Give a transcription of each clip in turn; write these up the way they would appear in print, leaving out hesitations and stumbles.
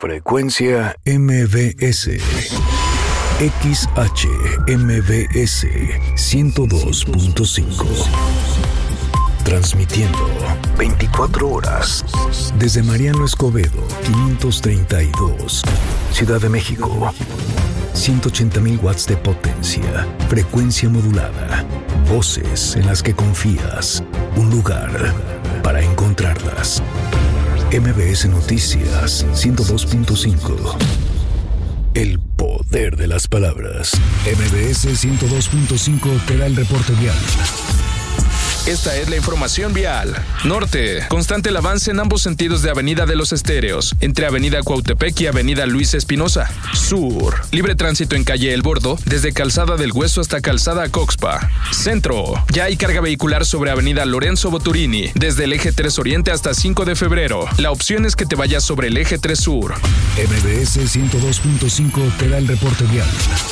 Frecuencia MBS. XHMBS 102.5. Transmitiendo 24 horas desde Mariano Escobedo, 532, Ciudad de México. 180,000 watts de potencia, frecuencia modulada, voces en las que confías, un lugar para encontrarlas. MBS Noticias 102.5. El poder de las palabras. MBS 102.5 te da el reporte vial. Esta es la información vial. Norte, constante el avance en ambos sentidos de Avenida de los Estéreos, entre Avenida Cuautepec y Avenida Luis Espinosa. Sur, libre tránsito en calle El Bordo, desde Calzada del Hueso hasta Calzada Coxpa. Centro, ya hay carga vehicular sobre Avenida Lorenzo Boturini, desde el eje 3 Oriente hasta 5 de febrero. La opción es que te vayas sobre el eje 3 Sur. MBS 102.5 te da el reporte vial.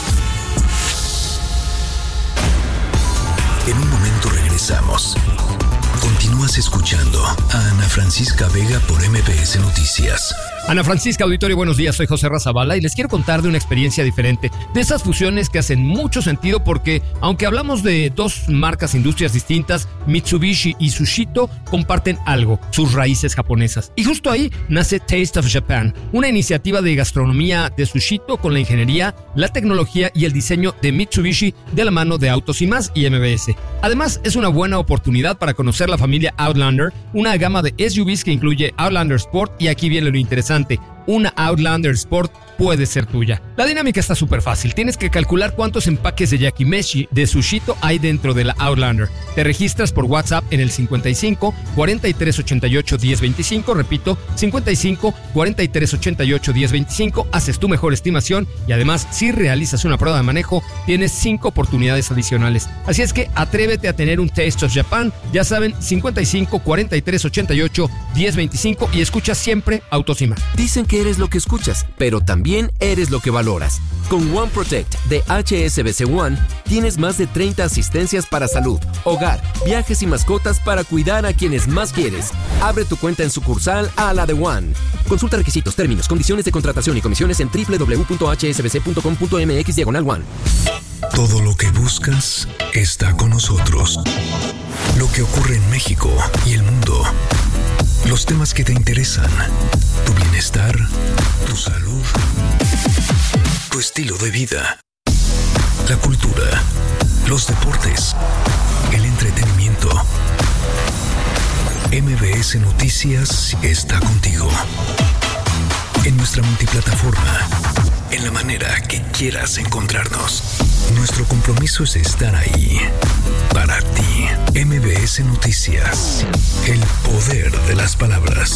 En un momento regresamos. Continúas escuchando a Ana Francisca Vega por MBS Noticias. Ana Francisca, auditorio, buenos días, soy José Razabala y les quiero contar de una experiencia diferente, de esas fusiones que hacen mucho sentido porque, aunque hablamos de dos marcas, industrias distintas, Mitsubishi y Sushito comparten algo, sus raíces japonesas. Y justo ahí nace Taste of Japan, una iniciativa de gastronomía de Sushito con la ingeniería, la tecnología y el diseño de Mitsubishi de la mano de Autos y Más y MBS. Además, es una buena oportunidad para conocer la familia Outlander, una gama de SUVs que incluye Outlander Sport, y aquí viene lo interesante. Una Outlander Sport puede ser tuya. La dinámica está súper fácil. Tienes que calcular cuántos empaques de yakimeshi de Sushito hay dentro de la Outlander. Te registras por WhatsApp en el 55 43 88 10 25. Repito, 55 43 88 10 25. Haces tu mejor estimación y además, si realizas una prueba de manejo, tienes 5 oportunidades adicionales. Así es que atrévete a tener un Taste of Japan. Ya saben, 55 43 88 10 25 y escucha siempre Autos y Más. Dicen que eres lo que escuchas, pero también eres lo que valoras. Con One Protect de HSBC One, tienes más de 30 asistencias para salud, hogar, viajes y mascotas para cuidar a quienes más quieres. Abre tu cuenta en sucursal a la de One. Consulta requisitos, términos, condiciones de contratación y comisiones en www.hsbc.com.mx/one. Todo lo que buscas está con nosotros. Lo que ocurre en México y el mundo. Los temas que te interesan. Tu bienestar, tu salud, tu estilo de vida, la cultura, los deportes, el entretenimiento. MBS Noticias está contigo. En nuestra multiplataforma, en la manera que quieras encontrarnos. Nuestro compromiso es estar ahí para ti. MBS Noticias. El poder de las palabras.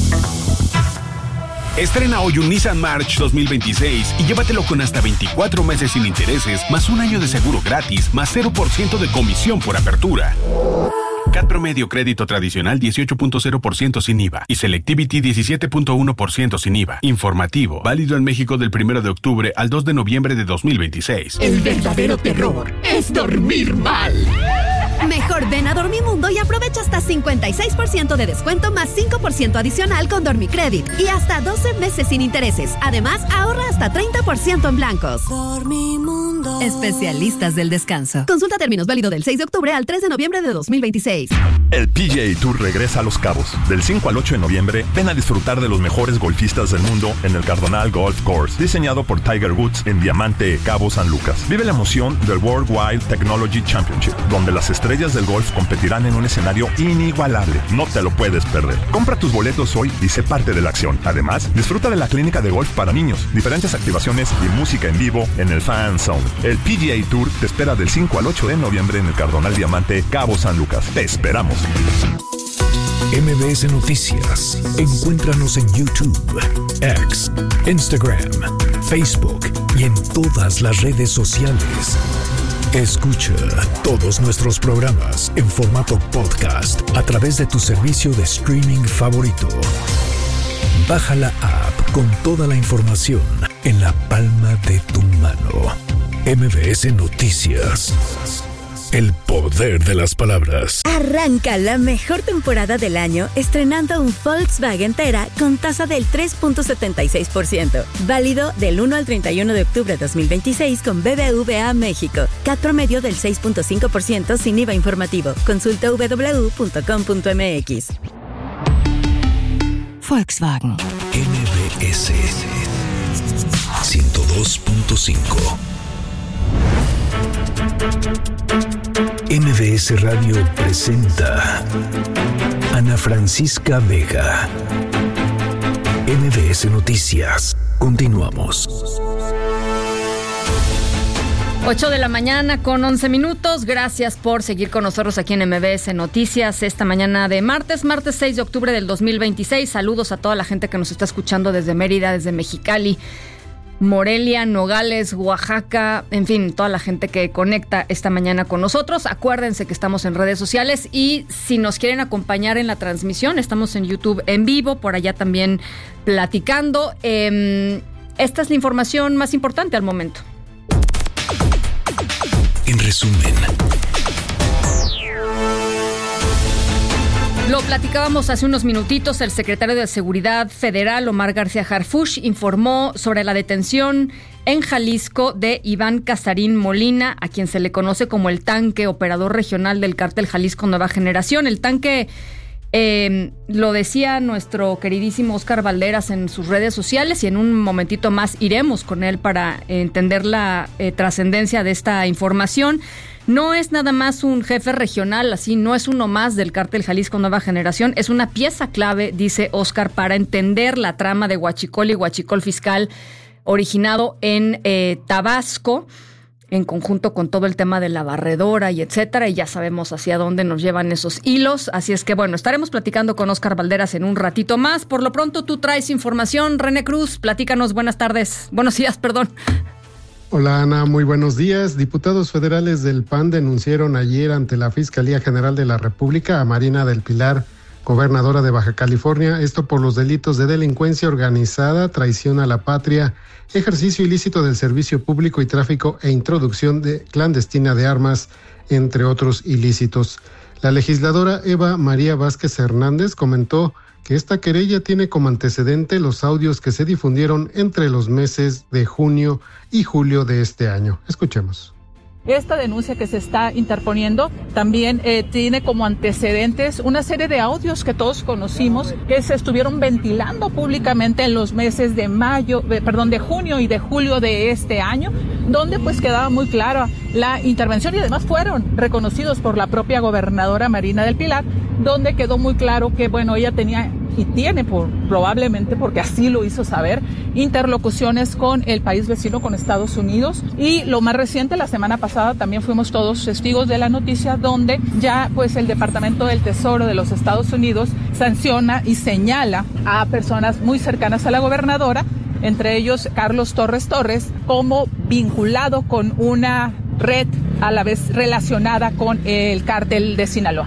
Estrena hoy un Nissan March 2026 y llévatelo con hasta 24 meses sin intereses, más un año de seguro gratis, más 0% de comisión por apertura. CAT promedio crédito tradicional 18.0% sin IVA y Selectivity 17.1% sin IVA. Informativo, válido en México del 1 de octubre al 2 de noviembre de 2026. El verdadero terror es dormir mal. Mejor ven a Dormimundo y aprovecha hasta 56% de descuento más 5% adicional con Dormicredit y hasta 12 meses sin intereses. Además, ahorra hasta 30% en blancos. Dormimundo. Especialistas del descanso. Consulta términos, válido del 6 de octubre al 3 de noviembre de 2026. El PGA Tour regresa a Los Cabos. Del 5 al 8 de noviembre, ven a disfrutar de los mejores golfistas del mundo en el Cardonal Golf Course, diseñado por Tiger Woods en Diamante, Cabo San Lucas. Vive la emoción del World Wide Technology Championship, donde las estrellas del golf competirán en un escenario inigualable. No te lo puedes perder. Compra tus boletos hoy y sé parte de la acción. Además, disfruta de la clínica de golf para niños, diferentes activaciones y música en vivo en el Fan Zone. El PGA Tour te espera del 5 al 8 de noviembre en el Cardonal Diamante, Cabo San Lucas. Te esperamos. MBS Noticias. Encuéntranos en YouTube, X, Instagram, Facebook y en todas las redes sociales. Escucha todos nuestros programas en formato podcast a través de tu servicio de streaming favorito. Baja la app con toda la información en la palma de tu mano. MBS Noticias. El poder de las palabras. Arranca la mejor temporada del año estrenando un Volkswagen Tera con tasa del 3.76%. Válido del 1 al 31 de octubre de 2026 con BBVA México. CAT promedio del 6.5% sin IVA informativo. Consulta www.com.mx. Volkswagen. MBS 102.5. MBS Radio presenta Ana Francisca Vega. MBS Noticias. Continuamos. 8 de la mañana con 11 minutos. Gracias por seguir con nosotros aquí en MBS Noticias esta mañana de martes 6 de octubre del 2026. Saludos a toda la gente que nos está escuchando desde Mérida, desde Mexicali, Morelia, Nogales, Oaxaca, en fin, toda la gente que conecta esta mañana con nosotros. Acuérdense que estamos en redes sociales y si nos quieren acompañar en la transmisión, estamos en YouTube en vivo, por allá también platicando. Esta es la información más importante al momento. En resumen, lo platicábamos hace unos minutitos. El secretario de Seguridad Federal, Omar García Harfuch, informó sobre la detención en Jalisco de Iván Casarín Molina, a quien se le conoce como el Tanque, operador regional del cártel Jalisco Nueva Generación. El Tanque, lo decía nuestro queridísimo Oscar Valderas en sus redes sociales, y en un momentito más iremos con él para entender la trascendencia de esta información. No es nada más un jefe regional, así, no es uno más del cártel Jalisco Nueva Generación, es una pieza clave, dice Oscar, para entender la trama de Huachicol y Huachicol Fiscal, originado en Tabasco, en conjunto con todo el tema de la barredora y etcétera, y ya sabemos hacia dónde nos llevan esos hilos. Así es que, bueno, estaremos platicando con Oscar Valderas en un ratito más. Por lo pronto, tú traes información. René Cruz, platícanos. Buenos días, perdón. Hola, Ana, muy buenos días. Diputados federales del PAN denunciaron ayer ante la Fiscalía General de la República a Marina del Pilar, gobernadora de Baja California, esto por los delitos de delincuencia organizada, traición a la patria, ejercicio ilícito del servicio público y tráfico e introducción clandestina de armas, entre otros ilícitos. La legisladora Eva María Vázquez Hernández comentó que esta querella tiene como antecedente los audios que se difundieron entre los meses de junio y julio de este año. Escuchemos. Esta denuncia que se está interponiendo también tiene como antecedentes una serie de audios que todos conocimos que se estuvieron ventilando públicamente en los meses de junio y de julio de este año, donde pues quedaba muy clara la intervención y además fueron reconocidos por la propia gobernadora Marina del Pilar, donde quedó muy claro que, bueno, ella tenía y tiene probablemente, porque así lo hizo saber, interlocuciones con el país vecino, con Estados Unidos. Y lo más reciente, la semana pasada, también fuimos todos testigos de la noticia donde ya pues el Departamento del Tesoro de los Estados Unidos sanciona y señala a personas muy cercanas a la gobernadora, entre ellos Carlos Torres, como vinculado con una red a la vez relacionada con el cártel de Sinaloa.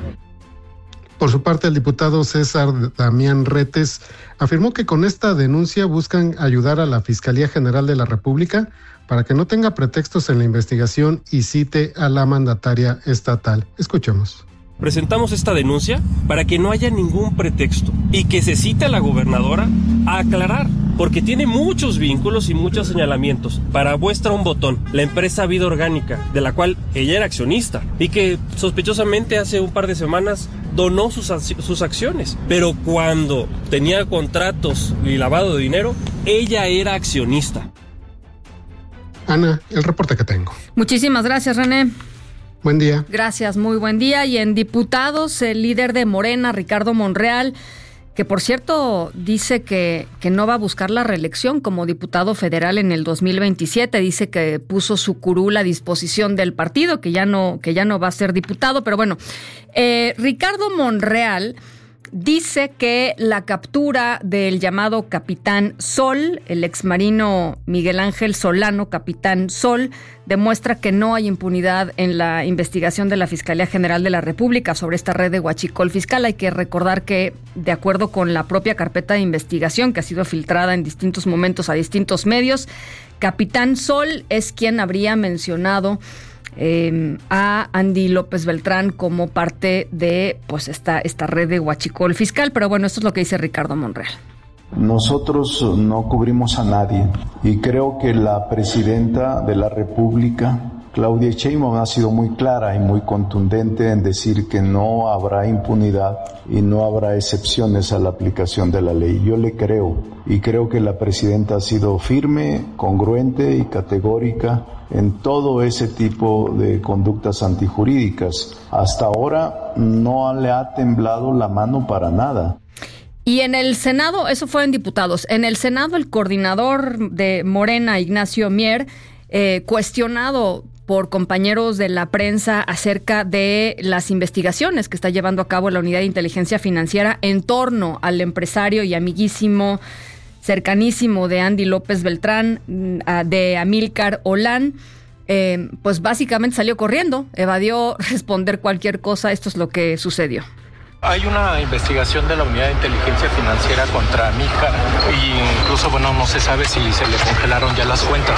Por su parte, el diputado César Damián Retes afirmó que con esta denuncia buscan ayudar a la Fiscalía General de la República para que no tenga pretextos en la investigación y cite a la mandataria estatal. Escuchemos. Presentamos esta denuncia para que no haya ningún pretexto y que se cite a la gobernadora a aclarar, porque tiene muchos vínculos y muchos señalamientos. Para muestra un botón, la empresa Vida Orgánica, de la cual ella era accionista y que sospechosamente hace un par de semanas donó sus acciones, pero cuando tenía contratos y lavado de dinero, ella era accionista. Ana, el reporte que tengo. Muchísimas gracias, René. Buen día. Gracias, muy buen día. Y en diputados, el líder de Morena, Ricardo Monreal, que por cierto dice que no va a buscar la reelección como diputado federal en el 2027, dice que puso su curul a disposición del partido, que ya no va a ser diputado, pero bueno, Ricardo Monreal dice que la captura del llamado Capitán Sol, el exmarino Miguel Ángel Solano, Capitán Sol, demuestra que no hay impunidad en la investigación de la Fiscalía General de la República sobre esta red de huachicol fiscal. Hay que recordar que, de acuerdo con la propia carpeta de investigación que ha sido filtrada en distintos momentos a distintos medios, Capitán Sol es quien habría mencionado a Andy López Beltrán como parte de pues esta red de huachicol fiscal. Pero bueno, esto es lo que dice Ricardo Monreal. Nosotros no cubrimos a nadie y creo que la presidenta de la República, Claudia Sheinbaum, ha sido muy clara y muy contundente en decir que no habrá impunidad y no habrá excepciones a la aplicación de la ley. Yo le creo y creo que la presidenta ha sido firme, congruente y categórica en todo ese tipo de conductas antijurídicas. Hasta ahora no le ha temblado la mano para nada. Y en el Senado, eso fue en diputados, en el Senado el coordinador de Morena, Ignacio Mier, cuestionado por compañeros de la prensa acerca de las investigaciones que está llevando a cabo la Unidad de Inteligencia Financiera en torno al empresario y amiguísimo, cercanísimo de Andy López Beltrán, de Amílcar Olán, pues básicamente salió corriendo, evadió responder cualquier cosa. Esto es lo que sucedió. Hay una investigación de la Unidad de Inteligencia Financiera contra Amílcar y incluso, no se sabe si se le congelaron ya las cuentas.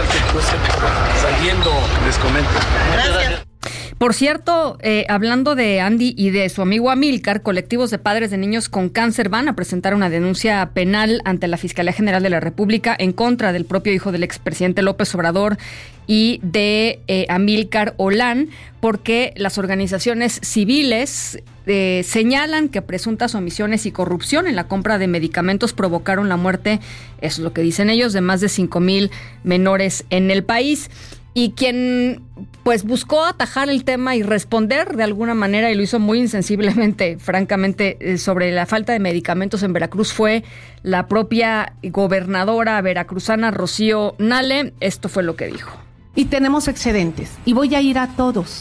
Saliendo, les comento. Gracias. Por cierto, hablando de Andy y de su amigo Amílcar, colectivos de padres de niños con cáncer van a presentar una denuncia penal ante la Fiscalía General de la República en contra del propio hijo del expresidente López Obrador y de Amílcar Olán, porque las organizaciones civiles señalan que presuntas omisiones y corrupción en la compra de medicamentos provocaron la muerte, eso es lo que dicen ellos, de más de 5,000 menores en el país. Y quien pues buscó atajar el tema y responder de alguna manera, y lo hizo muy insensiblemente, francamente, sobre la falta de medicamentos en Veracruz, fue la propia gobernadora veracruzana Rocío Nale. Esto fue lo que dijo. Y tenemos excedentes, y voy a ir a todos.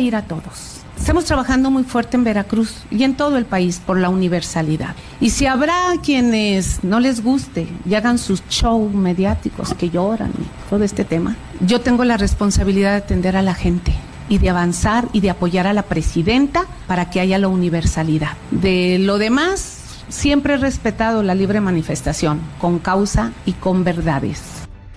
Estamos trabajando muy fuerte en Veracruz y en todo el país por la universalidad. Y si habrá quienes no les guste y hagan sus shows mediáticos que lloran y todo este tema, yo tengo la responsabilidad de atender a la gente y de avanzar y de apoyar a la presidenta para que haya la universalidad. De lo demás, siempre he respetado la libre manifestación, con causa y con verdades.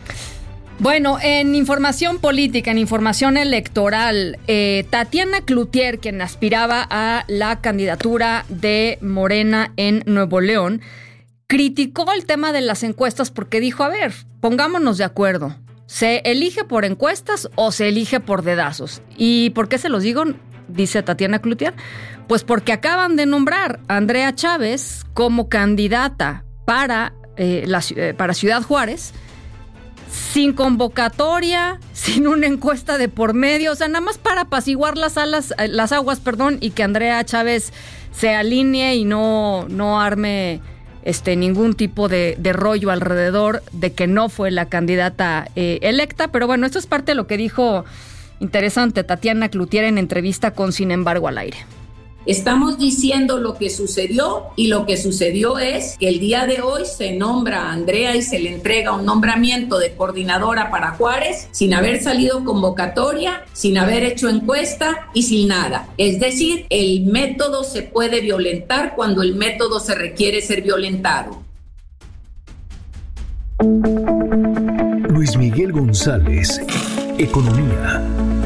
Bueno, en información política, en información electoral, Tatiana Cloutier, quien aspiraba a la candidatura de Morena en Nuevo León, criticó el tema de las encuestas porque dijo, a ver, pongámonos de acuerdo, ¿se elige por encuestas o se elige por dedazos? ¿Y por qué se los digo? Dice Tatiana Cloutier. Pues porque acaban de nombrar a Andrea Chávez como candidata para Ciudad Juárez, sin convocatoria, sin una encuesta de por medio, o sea, nada más para apaciguar las aguas, y que Andrea Chávez se alinee y no arme ningún tipo de rollo alrededor de que no fue la candidata electa. Pero bueno, esto es parte de lo que dijo interesante Tatiana Cloutier en entrevista con Sin embargo al aire. Estamos diciendo lo que sucedió, y lo que sucedió es que el día de hoy se nombra a Andrea y se le entrega un nombramiento de coordinadora para Juárez sin haber salido convocatoria, sin haber hecho encuesta y sin nada. Es decir, el método se puede violentar cuando el método se requiere ser violentado. Luis Miguel González, Economía.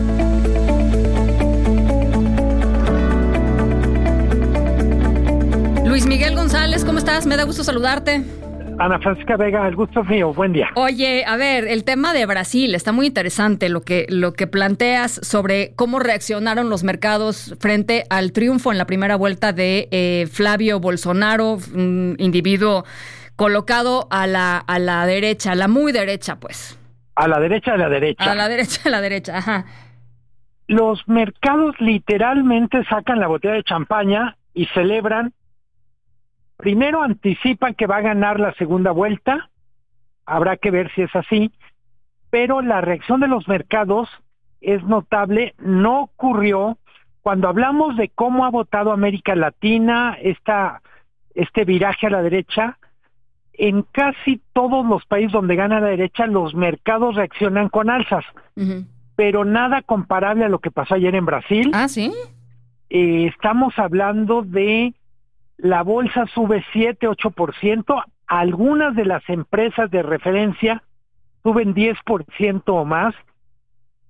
Luis Miguel González, ¿cómo estás? Me da gusto saludarte. Ana Francisca Vega, el gusto es mío. Buen día. Oye, a ver, el tema de Brasil, está muy interesante lo que planteas sobre cómo reaccionaron los mercados frente al triunfo en la primera vuelta de Flavio Bolsonaro, un individuo colocado a la derecha, a la muy derecha, pues. A la derecha de la derecha. A la derecha de la derecha, ajá. Los mercados literalmente sacan la botella de champaña y celebran. Primero anticipan que va a ganar la segunda vuelta, habrá que ver si es así, pero la reacción de los mercados es notable, no ocurrió cuando hablamos de cómo ha votado América Latina, este viraje a la derecha. En casi todos los países donde gana la derecha, los mercados reaccionan con alzas, pero nada comparable a lo que pasó ayer en Brasil. ¿Ah, sí? Estamos hablando de la bolsa sube 7-8%, algunas de las empresas de referencia suben 10% o más,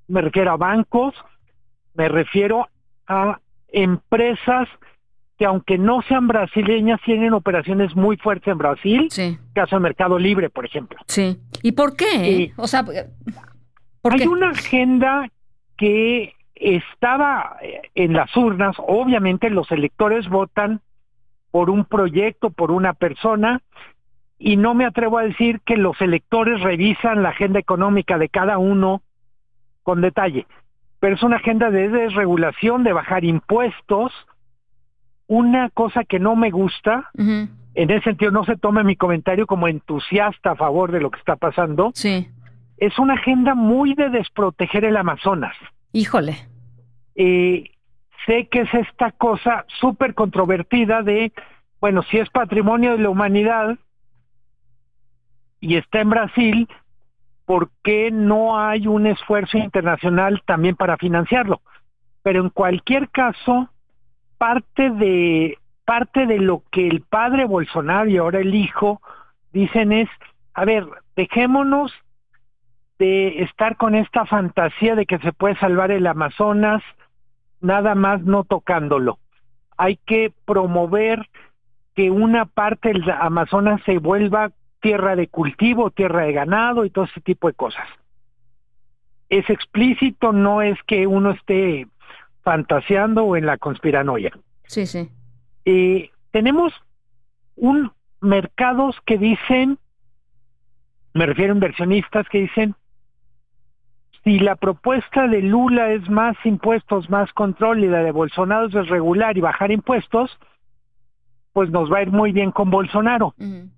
me refiero a bancos, me refiero a empresas que aunque no sean brasileñas, tienen operaciones muy fuertes en Brasil, caso de Mercado Libre, por ejemplo. Sí. ¿Y por qué? O sea, ¿por qué? Hay una agenda que estaba en las urnas. Obviamente los electores votan por un proyecto, por una persona, y no me atrevo a decir que los electores revisan la agenda económica de cada uno con detalle, pero es una agenda de desregulación, de bajar impuestos. Una cosa que no me gusta, en ese sentido no se tome mi comentario como entusiasta a favor de lo que está pasando, es una agenda muy de desproteger el Amazonas. Híjole. Sé que es esta cosa súper controvertida de, bueno, si es patrimonio de la humanidad y está en Brasil, ¿por qué no hay un esfuerzo internacional también para financiarlo? Pero en cualquier caso, parte de lo que el padre Bolsonaro y ahora el hijo dicen es, a ver, dejémonos de estar con esta fantasía de que se puede salvar el Amazonas nada más no tocándolo. Hay que promover que una parte del Amazonas se vuelva tierra de cultivo, tierra de ganado y todo ese tipo de cosas. Es explícito, no es que uno esté fantaseando o en la conspiranoia. Sí, sí. Tenemos mercados que dicen, me refiero a inversionistas que dicen, si la propuesta de Lula es más impuestos, más control, y la de Bolsonaro es desregular y bajar impuestos, pues nos va a ir muy bien con Bolsonaro.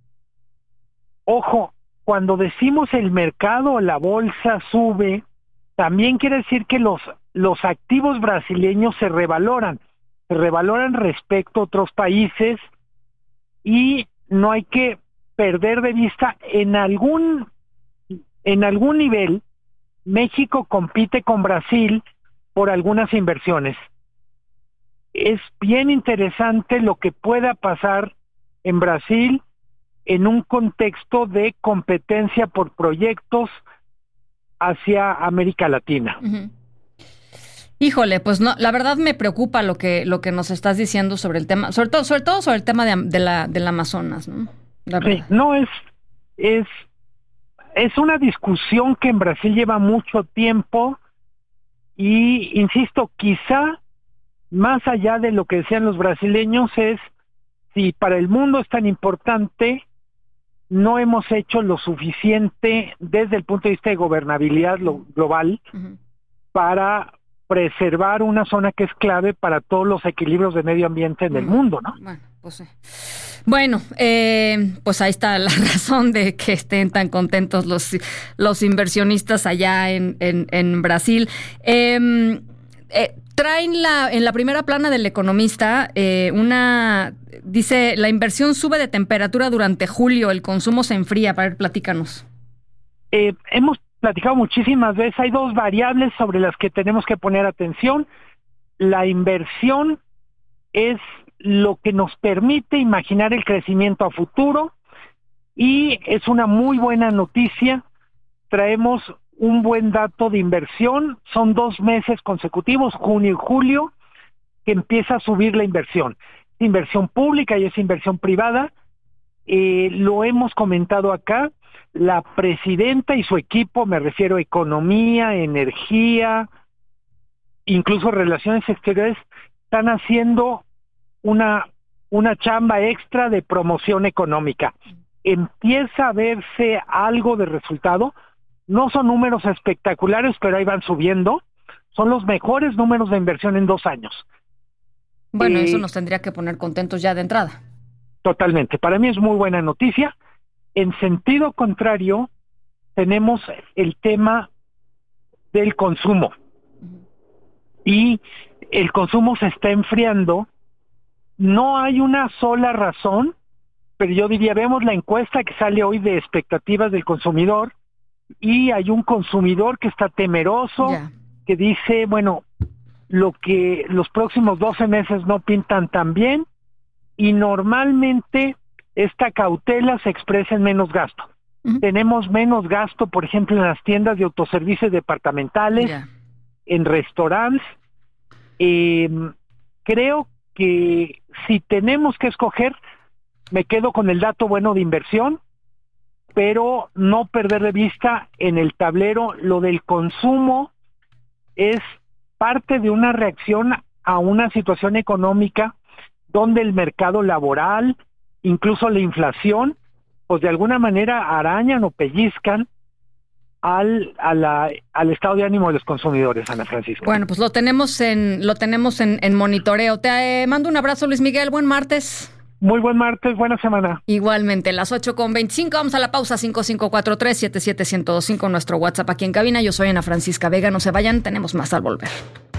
Ojo, cuando decimos el mercado o la bolsa sube, también quiere decir que los activos brasileños se revaloran respecto a otros países, y no hay que perder de vista en algún nivel. México compite con Brasil por algunas inversiones. Es bien interesante lo que pueda pasar en Brasil en un contexto de competencia por proyectos hacia América Latina. Híjole, pues no, la verdad me preocupa lo que nos estás diciendo sobre el tema, sobre todo sobre el tema del Amazonas, ¿no? Sí, no es una discusión que en Brasil lleva mucho tiempo y, insisto, quizá más allá de lo que decían los brasileños es, si para el mundo es tan importante, no hemos hecho lo suficiente desde el punto de vista de gobernabilidad global para preservar una zona que es clave para todos los equilibrios de medio ambiente en el mundo, ¿no? Bueno, pues sí. Bueno, pues ahí está la razón de que estén tan contentos los inversionistas allá en Brasil. Traen en la primera plana del Economista dice, la inversión sube de temperatura durante julio, el consumo se enfría. Para ver, platícanos. Hemos platicado muchísimas veces, hay dos variables sobre las que tenemos que poner atención. La inversión es lo que nos permite imaginar el crecimiento a futuro, y es una muy buena noticia. Traemos un buen dato de inversión, son 2 meses consecutivos, junio y julio, que empieza a subir la inversión. Inversión pública y es inversión privada. Lo hemos comentado acá, la presidenta y su equipo, me refiero a economía, energía, incluso relaciones exteriores, están haciendo una chamba extra de promoción económica. Empieza a verse algo de resultado. No son números espectaculares, pero ahí van subiendo. Son los mejores números de inversión en 2 años. Bueno, eso nos tendría que poner contentos ya de entrada. Totalmente. Para mí es muy buena noticia. En sentido contrario, tenemos el tema del consumo. Y el consumo se está enfriando. No hay una sola razón, pero yo diría, vemos la encuesta que sale hoy de expectativas del consumidor, y hay un consumidor que está temeroso, que dice, bueno, los próximos 12 meses no pintan tan bien, y normalmente esta cautela se expresa en menos gasto. Tenemos menos gasto, por ejemplo, en las tiendas de autoservicios departamentales, en restaurantes. Creo que si tenemos que escoger, me quedo con el dato bueno de inversión, pero no perder de vista en el tablero lo del consumo. Es parte de una reacción a una situación económica donde el mercado laboral, incluso la inflación, pues de alguna manera arañan o pellizcan al estado de ánimo de los consumidores, Ana Francisca. Bueno, pues lo tenemos en monitoreo. Te mando un abrazo, Luis Miguel. Buen martes. Muy buen martes, buena semana. Igualmente, las 8:25, vamos a la pausa. 5543-77125, nuestro WhatsApp aquí en cabina. Yo soy Ana Francisca Vega, no se vayan, tenemos más al volver.